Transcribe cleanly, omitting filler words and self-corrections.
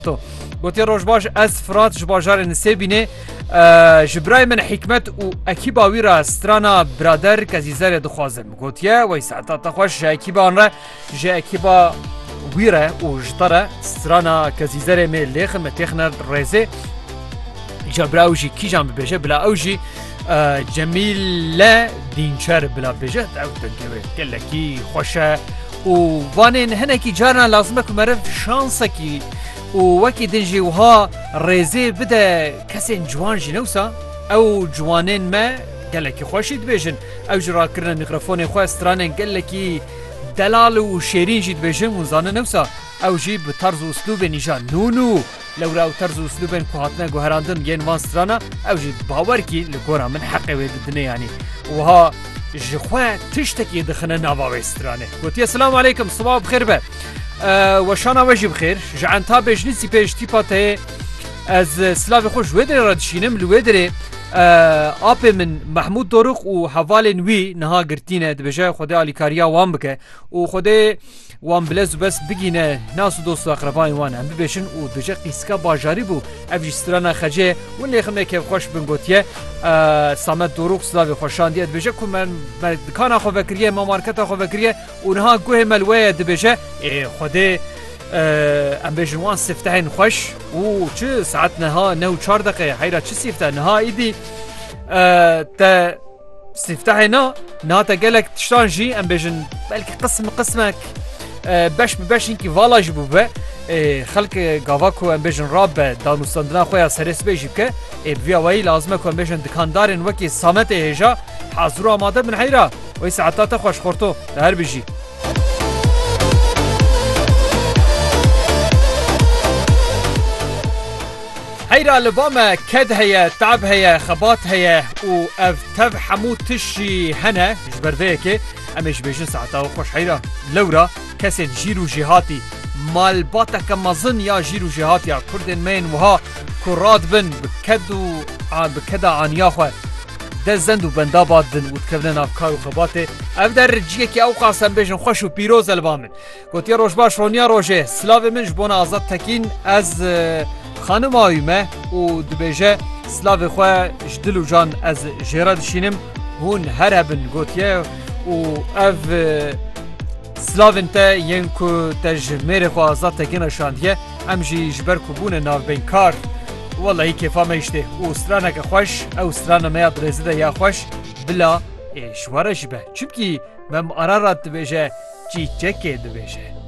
تو گوتی روش باش از فرات جباجار نسبینه جبرای من حکمت و اکیبا ویرا سترانا برادر کزیزر دخوازم گوتیه وی ساعتا تخوش اکیبا آن را جه اکیبا ویرا و جتره سترانا کزیزر می لیخ متخنر ریزه جبرا اوجی کی جام ببیجه بلا اوجی جمیل دینچر بلا ببیجه او تنگوه کلکی خوشه و وانین هنکی جارنا لازمه که مرف شانسه کی و وکی دنجی وها ریزه بده کسی جوان جنوسا او جوانین ما گلکی خوشی دبیجن او جرا کرن میکروفون خواه استرانین گلکی دلال و شیرین جید بیجن منزانه نوسا او جی به طرز و اسلوب نیجان نونو لورا او طرز و اسلوب کوهاتنا گوهراندن ین وان استرانا او جی باور کی لگورا من حقی وید دنه یعنی وها جخواه تشتکی دخنه نواوی استرانه گوتی السلام علیکم صباح بخیر به وشانا وجه بخير جعان تابج نسي بيش تيباته از سلاف خوش ودري رادشينم لودري آبي من محمود دورق و حوالي نوي نها قرتينه دبجه خده علي كاريا وان بكه و خده وان بلز بس بگینه ناس و دوست اقربان وان هم ببیشن و دجه قیسکا باجاری بو افجی سترانا خجه و لیخمه که خوش بنگوتیه سامت دروغ سلاوی خوشان دیه دبجه که من دکان خو بکریه ما مارکت خو بکریه و نها گوه ملوه دبجه خوده ام بيجن وان سفتحين خوش و چه ساعت نها 9 دقيقه حيرا چه سفته نها ايدي تا سفتحنا نها تا قالك تشتان جي ام بيجن بلكي قسمك باش بباش انكي فالا جبو به خلق قاواكو ام بيجن راب دانوستاندنا خويا سرس بيجي بك بفيا واي لازمكو ام بيجن دكاندارن وكي سامت هجا حاضر آماده من حيرا وي ساعتات خوش خورتو هر بيجي هيرا لباما كد هيا تعب هيا خبات هيا و اف تف حمود تشي هنا جبر ذيكي امش بيجن ساعتا وخوش هيرا لورا كسي جيرو جهاتي مال باتا كمازن يا جيرو جهاتي يا كردن مين وها كرات بن بكدا عن ياخوا دزند و بندا بادن و تكبنن افكار و خباتي اف در رجيه كي اوقع سنبيجن خوش و بيروز البامن قلت يا روش باش رونيا روشه سلاوي من جبونا ازاد تكين از خانم آیمه و دبیجه سلاوی خواه جدل و جان از جیرا دشینم هون هر هبن گوتیه و اف سلاوین تا ین که تجمیر خواه ازاد تکین اشاندیه ام جی جبر کبون ناو بین کار والله هی کیفا میشته و استرانه که خوش او استرانه میاد رزیده یا خوش بلا شواره جبه چونکی مم ارارات دبیجه چی چکه دبیجه